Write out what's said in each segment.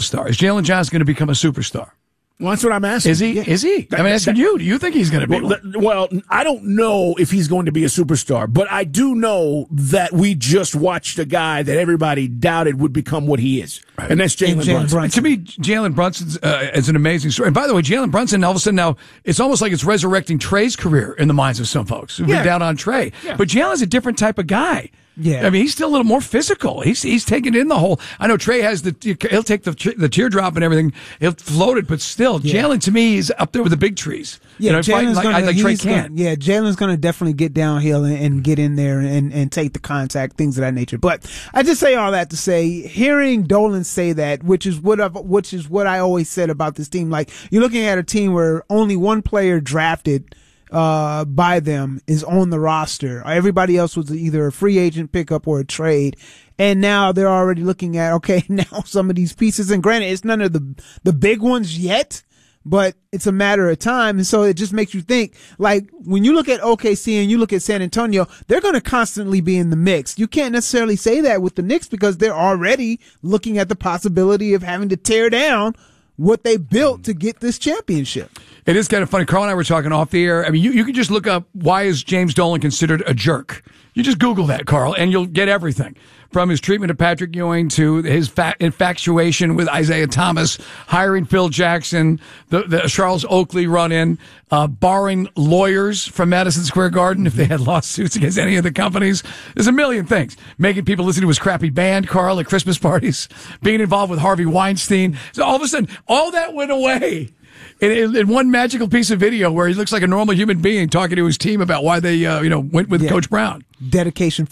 superstar? Is Jalen Johnson going to become a superstar? Well, that's what I'm asking. Is he? Yeah. Is he? I'm asking you. Do you think he's going to be one? Well, I don't know if he's going to be a superstar, but I do know that we just watched a guy that everybody doubted would become what he is, right. And that's Jalen Brunson. To me, Jalen Brunson is an amazing story. And by the way, Jalen Brunson, all of a sudden now, it's almost like it's resurrecting Trey's career in the minds of some folks who've been down on Trey. Yeah. But Jalen's a different type of guy. Yeah, I mean, he's still a little more physical. He's taking in the whole. I know Trey has he'll take the teardrop and everything. He'll float it, but still, Jalen to me is up there with the big trees. Yeah, Jalen's like Trey can. Jalen's going to definitely get downhill and get in there and take the contact, things of that nature. But I just say all that to say, hearing Dolan say that, which is what I always said about this team. Like, you're looking at a team where only one player drafted by them is on the roster. Everybody else was either a free agent pickup or a trade. And now they're already looking at, okay, now some of these pieces, and granted, it's none of the big ones yet, but it's a matter of time. And so it just makes you think, like, when you look at OKC and you look at San Antonio, they're going to constantly be in the mix. You can't necessarily say that with the Knicks because they're already looking at the possibility of having to tear down what they built to get this championship. It is kind of funny. Carl and I were talking off the air. I mean, you can just look up, why is James Dolan considered a jerk? You just Google that, Carl, and you'll get everything. From his treatment of Patrick Ewing to his infatuation with Isaiah Thomas, hiring Phil Jackson, the Charles Oakley run-in, borrowing lawyers from Madison Square Garden if they had lawsuits against any of the companies. There's a million things. Making people listen to his crappy band, Carl, at Christmas parties. Being involved with Harvey Weinstein. So all of a sudden, all that went away. In one magical piece of video where he looks like a normal human being talking to his team about why they went with Coach Brown. Dedication.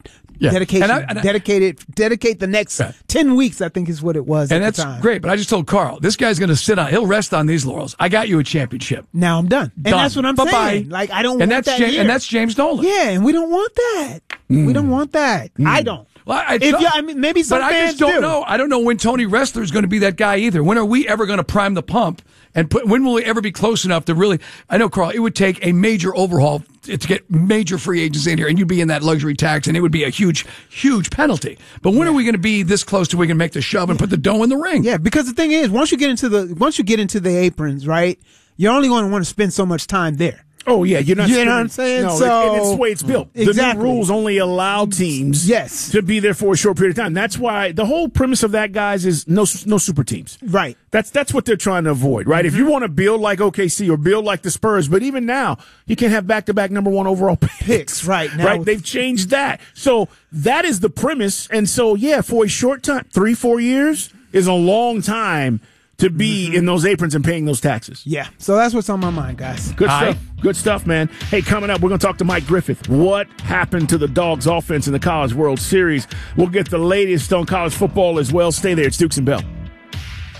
Dedicate the next 10 weeks, I think is what it was. And that's great. But I just told Carl, this guy's going to he'll rest on these laurels. I got you a championship. Now I'm done. And that's what I'm saying. Like, I don't want that here. And that's James Dolan. Yeah, and we don't want that. We don't want that. I don't. Well, maybe some fans do. But I just don't know. I don't know when Tony Ressler is going to be that guy either. When are we ever going to prime the pump? And when will we ever be close enough to really? I know, Carl, it would take a major overhaul to get major free agents in here, and you'd be in that luxury tax, and it would be a huge, huge penalty. But when are we going to be this close to we can make the shove and put the dough in the ring? Yeah, because the thing is, once you get into the aprons, right, you're only going to want to spend so much time there. Oh, yeah. You're not. You know what I'm saying? No, so, and it's the way it's built. Exactly. The new rules only allow teams to be there for a short period of time. That's why the whole premise of that, guys, is no super teams. Right. That's what they're trying to avoid, right? If you want to build like OKC or build like the Spurs, but even now, you can't have back-to-back number one overall picks. Right. Now right? They've changed that. So that is the premise. And so, yeah, for a short time, 3-4 years is a long time to be in those aprons and paying those taxes. Yeah. So that's what's on my mind, guys. Good stuff. Good stuff, man. Hey, coming up, we're going to talk to Mike Griffith. What happened to the Dogs offense in the College World Series? We'll get the latest on college football as well. Stay there. It's Dukes and Bell.